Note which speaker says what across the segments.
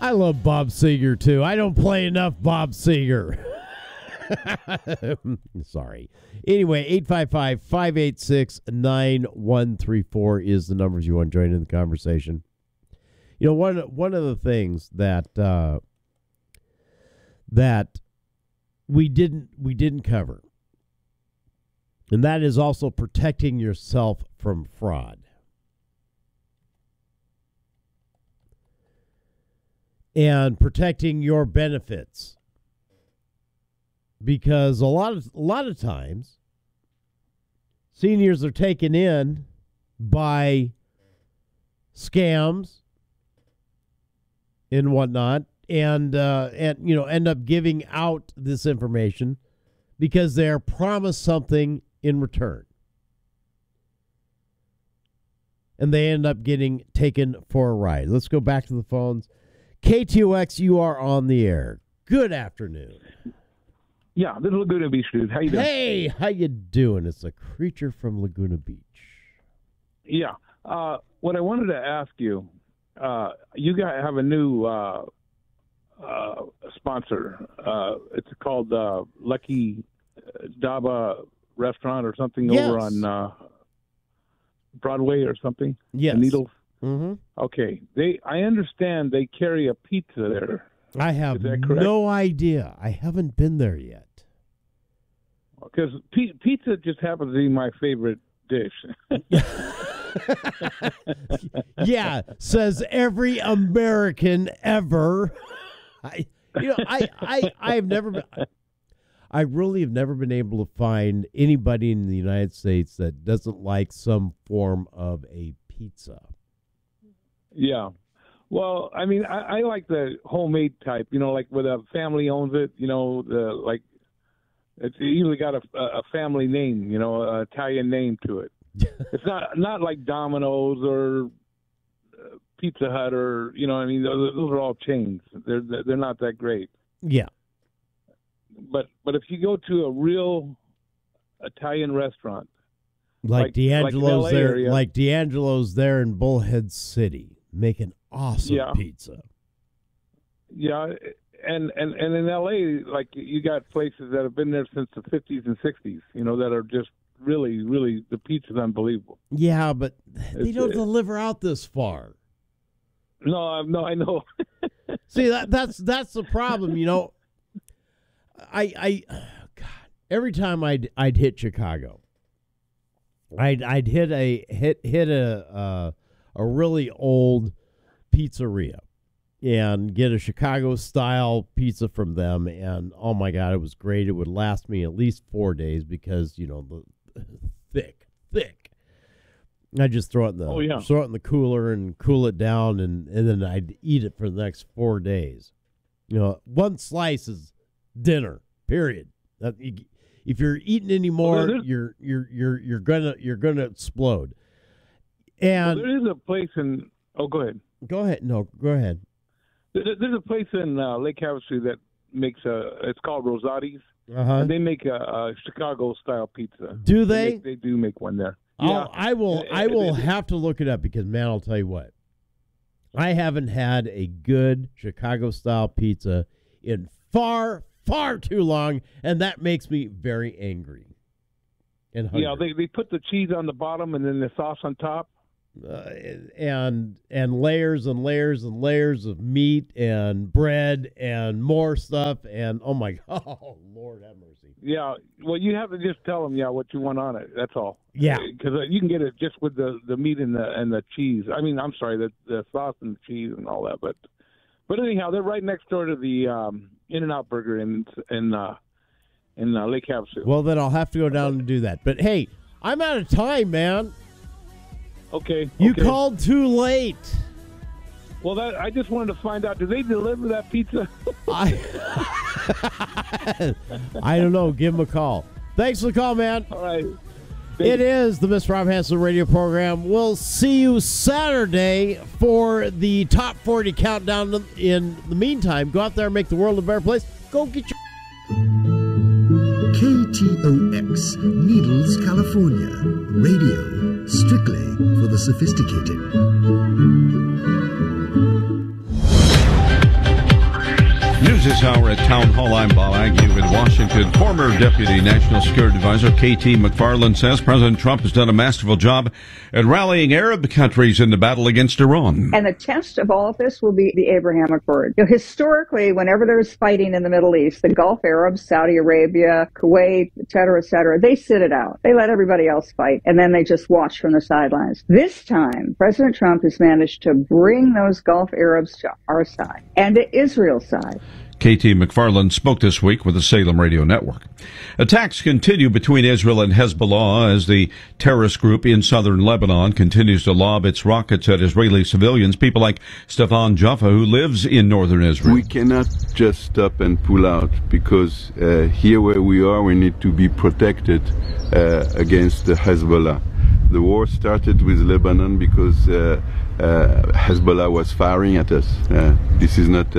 Speaker 1: I love Bob Seger, too. I don't play enough Bob Seger. Sorry. Anyway, 855-586-9134 is the numbers you want to join in the conversation. You know, one of the things that that we didn't cover, and that is also protecting yourself from fraud. And protecting your benefits. Because a lot of times seniors are taken in by scams and whatnot, and you know, end up giving out this information because they're promised something in return, and they end up getting taken for a ride. Let's go back to the phones. KTOX, you are on the air. Good afternoon.
Speaker 2: Yeah, this is Laguna Beach, dude. How you doing?
Speaker 1: Hey, how you doing? It's a creature from Laguna Beach.
Speaker 2: Yeah. What I wanted to ask you, you guys have a new sponsor. It's called Lucky Daba Restaurant or something over on Broadway or something.
Speaker 1: Yes.
Speaker 2: The Needles.
Speaker 1: Mm-hmm.
Speaker 2: Okay. I understand they carry a pizza there.
Speaker 1: I have no idea. I haven't been there yet.
Speaker 2: Because pizza just happens to be my favorite dish.
Speaker 1: Yeah, says every American ever. I really have never been able to find anybody in the United States that doesn't like some form of a pizza.
Speaker 2: Yeah. Well, I mean, I like the homemade type, you know, like where the family owns it, you know, it's usually got a family name, you know, an Italian name to it. It's not like Domino's or Pizza Hut or, you know, I mean, those are all chains. They're not that great.
Speaker 1: Yeah.
Speaker 2: But if you go to a real Italian restaurant,
Speaker 1: like D'Angelo's
Speaker 2: LA
Speaker 1: there,
Speaker 2: area,
Speaker 1: like D'Angelo's there in Bullhead City, making awesome pizza.
Speaker 2: Yeah, and in LA, like you got places that have been there since the 50s and 60s, you know, that are just really, really, the pizza's unbelievable.
Speaker 1: Yeah, but they don't deliver out this far.
Speaker 2: No, I know.
Speaker 1: See, that's the problem, you know. God, every time I'd hit Chicago, I'd hit a really old pizzeria and get a Chicago style pizza from them, and oh my God, it was great. It would last me at least 4 days because, you know, the thick. I just throw it in the cooler and cool it down, and then I'd eat it for the next 4 days. You know, one slice is dinner. Period. If you're eating any more, you're gonna explode. And
Speaker 2: there is a place in. Oh, go ahead.
Speaker 1: Go ahead. No, go ahead.
Speaker 2: There's a place in Lake Havasu that makes it's called Rosati's.
Speaker 1: And
Speaker 2: they make a Chicago style pizza.
Speaker 1: Do they?
Speaker 2: They do make one there.
Speaker 1: Yeah. I will have to look it up because, man, I'll tell you what. I haven't had a good Chicago style pizza in far too long, and that makes me very angry and hungry.
Speaker 2: Yeah, they put the cheese on the bottom and then the sauce on top.
Speaker 1: And layers and layers and layers of meat and bread and more stuff, and oh my God, oh Lord have mercy.
Speaker 2: Yeah, well, you have to just tell them what you want on it. That's all.
Speaker 1: Yeah,
Speaker 2: because you can get it just with the meat and the cheese. I mean, I'm sorry, the sauce and the cheese and all that. But anyhow, they're right next door to the In-N-Out Burger in Lake Havasu.
Speaker 1: Well, then I'll have to go down and do that. But hey, I'm out of time, man.
Speaker 2: Okay.
Speaker 1: You called too late.
Speaker 2: Well, I just wanted to find out, do they deliver that pizza?
Speaker 1: I don't know. Give them a call. Thanks for the call, man.
Speaker 2: All right.
Speaker 1: It is the Mr. Rob Hanson radio program. We'll see you Saturday for the Top 40 countdown. In the meantime, go out there and make the world a better place. Go get your...
Speaker 3: KTOX, Needles, California. Radio, strictly for the sophisticated.
Speaker 4: Hour at Town Hall. I'm Bob Agnew in Washington. Former Deputy National Security Advisor KT McFarland says President Trump has done a masterful job at rallying Arab countries in the battle against Iran.
Speaker 5: And the test of all of this will be the Abraham Accord. Historically, whenever there's fighting in the Middle East, the Gulf Arabs, Saudi Arabia, Kuwait, et cetera, they sit it out. They let everybody else fight, and then they just watch from the sidelines. This time, President Trump has managed to bring those Gulf Arabs to our side and to Israel's side.
Speaker 4: KT McFarland spoke this week with the Salem Radio Network. Attacks continue between Israel and Hezbollah as the terrorist group in southern Lebanon continues to lob its rockets at Israeli civilians, people like Stefan Jaffa, who lives in northern Israel.
Speaker 6: We cannot just stop and pull out because here where we are, we need to be protected against the Hezbollah. The war started with Lebanon because Hezbollah was firing at us. This is not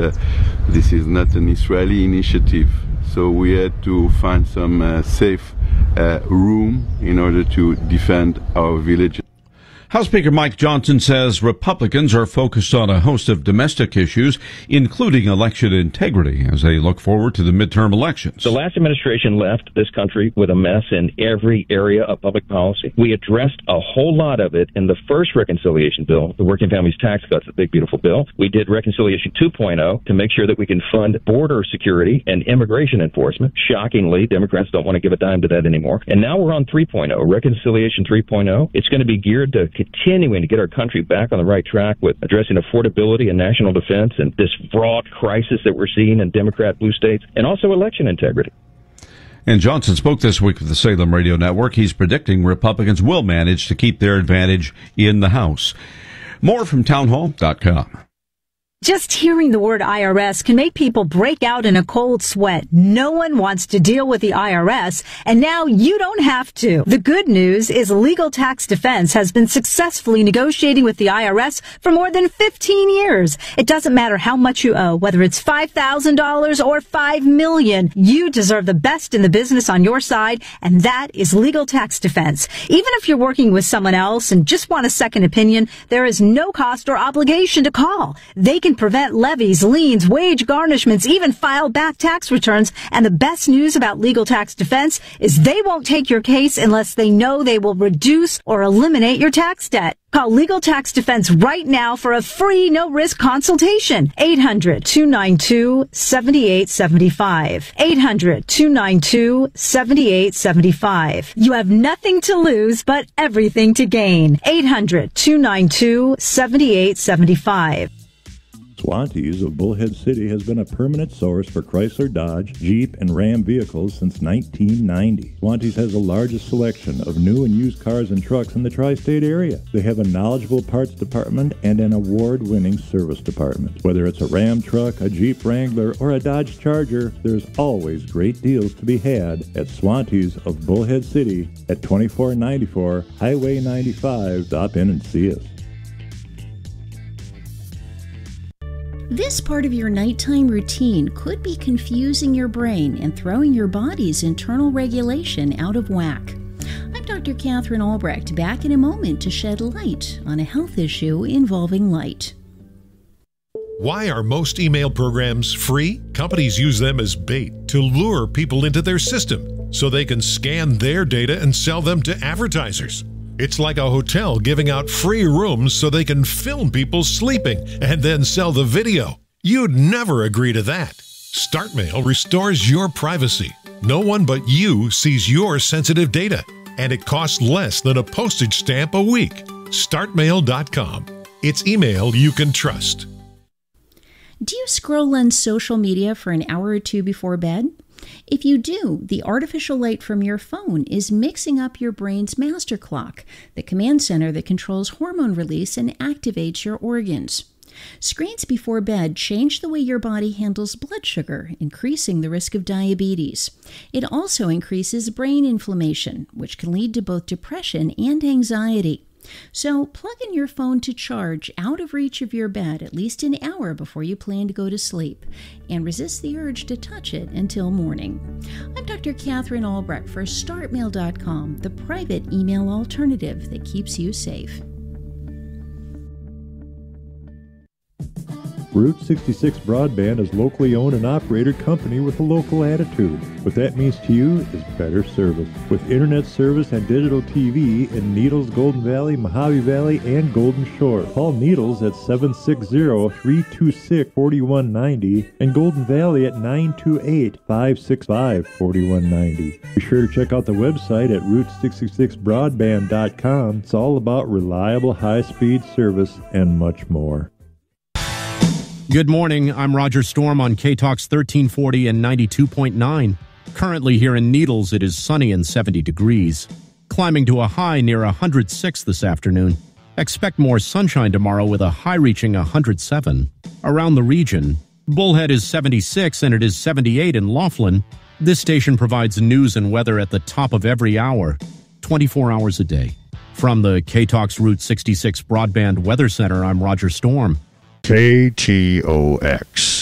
Speaker 6: an Israeli initiative. So we had to find some safe room in order to defend our villages.
Speaker 4: House Speaker Mike Johnson says Republicans are focused on a host of domestic issues, including election integrity, as they look forward to the midterm elections.
Speaker 7: The last administration left this country with a mess in every area of public policy. We addressed a whole lot of it in the first reconciliation bill, the Working Families Tax Cuts, the big, beautiful bill. We did Reconciliation 2.0 to make sure that we can fund border security and immigration enforcement. Shockingly, Democrats don't want to give a dime to that anymore. And now we're on 3.0, Reconciliation 3.0. It's going to be geared to continuing to get our country back on the right track with addressing affordability and national defense and this broad crisis that we're seeing in Democrat blue states, and also election integrity.
Speaker 4: And Johnson spoke this week with the Salem Radio Network. He's predicting Republicans will manage to keep their advantage in the House. More from townhall.com.
Speaker 8: Just hearing the word IRS can make people break out in a cold sweat. No one wants to deal with the IRS, and now you don't have to. The good news is Legal Tax Defense has been successfully negotiating with the IRS for more than 15 years. It doesn't matter how much you owe, whether it's $5,000 or $5 million. You deserve the best in the business on your side, and that is Legal Tax Defense. Even if you're working with someone else and just want a second opinion, there is no cost or obligation to call. They can prevent levies, liens, wage garnishments, even file back tax returns. And the best news about Legal Tax Defense is they won't take your case unless they know they will reduce or eliminate your tax debt. Call Legal Tax Defense right now for a free, no-risk consultation. 800-292-7875. 800-292-7875. You have nothing to lose, but everything to gain. 800-292-7875.
Speaker 9: Swantees of Bullhead City has been a permanent source for Chrysler, Dodge, Jeep, and Ram vehicles since 1990. Swantees has the largest selection of new and used cars and trucks in the tri-state area. They have a knowledgeable parts department and an award-winning service department. Whether it's a Ram truck, a Jeep Wrangler, or a Dodge Charger, there's always great deals to be had at Swantees of Bullhead City at 2494 Highway 95. Stop in and see us.
Speaker 10: This part of your nighttime routine could be confusing your brain and throwing your body's internal regulation out of whack. I'm Dr. Catherine Albrecht, back in a moment to shed light on a health issue involving light.
Speaker 11: Why are most email programs free? Companies use them as bait to lure people into their system so they can scan their data and sell them to advertisers. It's like a hotel giving out free rooms so they can film people sleeping and then sell the video. You'd never agree to that. StartMail restores your privacy. No one but you sees your sensitive data, and it costs less than a postage stamp a week. StartMail.com. It's email you can trust.
Speaker 10: Do you scroll on social media for an hour or two before bed? If you do, the artificial light from your phone is mixing up your brain's master clock, the command center that controls hormone release and activates your organs. Screens before bed change the way your body handles blood sugar, increasing the risk of diabetes. It also increases brain inflammation, which can lead to both depression and anxiety. So plug in your phone to charge out of reach of your bed at least an hour before you plan to go to sleep, and resist the urge to touch it until morning. I'm Dr. Catherine Albrecht for StartMail.com, the private email alternative that keeps you safe.
Speaker 9: Route 66 Broadband is locally owned and operated company with a local attitude. What that means to you is better service. With internet service and digital TV in Needles, Golden Valley, Mojave Valley, and Golden Shore. Call Needles at 760-326-4190 and Golden Valley at 928-565-4190. Be sure to check out the website at Route66Broadband.com. It's all about reliable high-speed service and much more.
Speaker 12: Good morning. I'm Roger Storm on K-Talks 1340 and 92.9. Currently here in Needles, it is sunny and 70 degrees. Climbing to a high near 106 this afternoon. Expect more sunshine tomorrow with a high reaching 107. Around the region, Bullhead is 76 and it is 78 in Laughlin. This station provides news and weather at the top of every hour, 24 hours a day. From the K-Talks Route 66 Broadband Weather Center, I'm Roger Storm.
Speaker 13: KTOX.